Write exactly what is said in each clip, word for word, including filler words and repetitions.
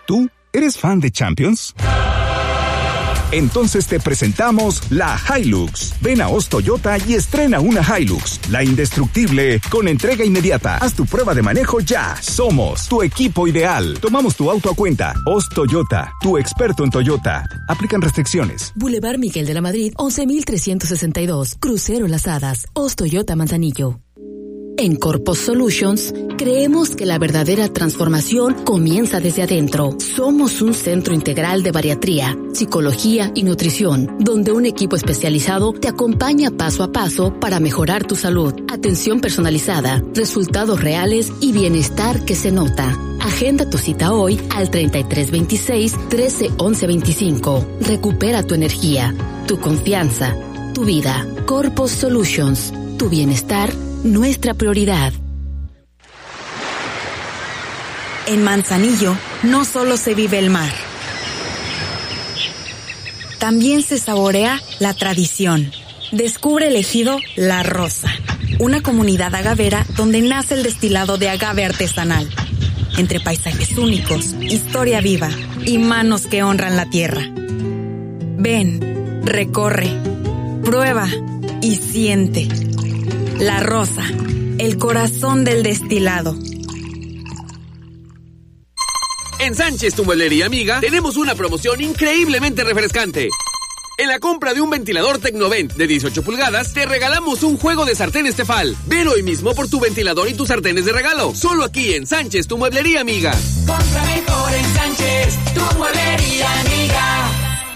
¿Tú eres fan de Champions? Entonces te presentamos la Hilux. Ven a Oz Toyota y estrena una Hilux, la indestructible, con entrega inmediata. Haz tu prueba de manejo ya. Somos tu equipo ideal. Tomamos tu auto a cuenta. Oz Toyota, tu experto en Toyota. Aplican restricciones. Boulevard Miguel de la Madrid, once mil trescientos sesenta y dos. Crucero Las Hadas. Oz Toyota Manzanillo. En Corpus Solutions, creemos que la verdadera transformación comienza desde adentro. Somos un centro integral de bariatría, psicología y nutrición, donde un equipo especializado te acompaña paso a paso para mejorar tu salud. Atención personalizada, resultados reales y bienestar que se nota. Agenda tu cita hoy al treinta y tres veintiséis, trece once veinticinco. Recupera tu energía, tu confianza, tu vida. Corpus Solutions, tu bienestar, nuestra prioridad. En Manzanillo no solo se vive el mar, también se saborea la tradición. Descubre el ejido La Rosa, una comunidad agavera donde nace el destilado de agave artesanal. Entre paisajes únicos, historia viva y manos que honran la tierra. Ven, recorre, prueba y siente. La Rosa, el corazón del destilado. En Sánchez, tu mueblería amiga, tenemos una promoción increíblemente refrescante. En la compra de un ventilador Tecnovent de dieciocho pulgadas, te regalamos un juego de sartenes Tefal. Ven hoy mismo por tu ventilador y tus sartenes de regalo. Solo aquí en Sánchez, tu mueblería amiga. Compra mejor en Sánchez, tu mueblería amiga.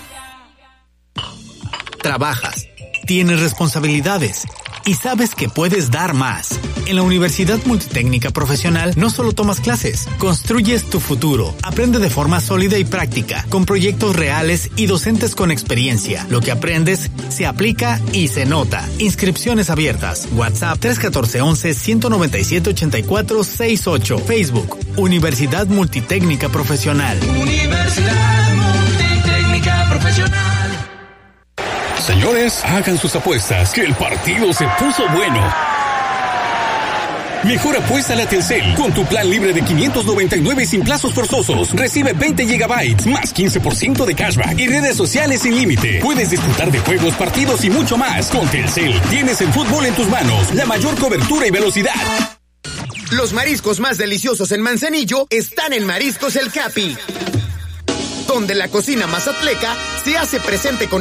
Trabajas, tienes responsabilidades y sabes que puedes dar más. En la Universidad Multitécnica Profesional no solo tomas clases, construyes tu futuro. Aprende de forma sólida y práctica, con proyectos reales y docentes con experiencia. Lo que aprendes se aplica y se nota. Inscripciones abiertas. WhatsApp tres uno cuatro, once, ciento noventa y siete, ochenta y cuatro sesenta y ocho. Facebook, Universidad Multitécnica Profesional. Universidad Multitécnica Profesional. Señores, hagan sus apuestas, que el partido se puso bueno. Mejor apuéstale a Telcel. Con tu plan libre de quinientos noventa y nueve sin plazos forzosos. Recibe veinte gigabytes, más quince por ciento de cashback y redes sociales sin límite. Puedes disfrutar de juegos, partidos y mucho más. Con Telcel tienes el fútbol en tus manos, la mayor cobertura y velocidad. Los mariscos más deliciosos en Manzanillo están en Mariscos El Capi, donde la cocina mazatleca se hace presente con